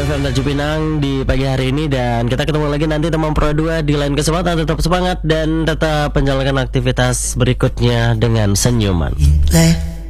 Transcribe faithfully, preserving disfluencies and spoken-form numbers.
F M Tanjung Pinang di pagi hari ini. Dan kita ketemu lagi nanti teman Pro dua di lain kesempatan. Tetap semangat dan tetap menjalankan aktivitas berikutnya dengan senyuman.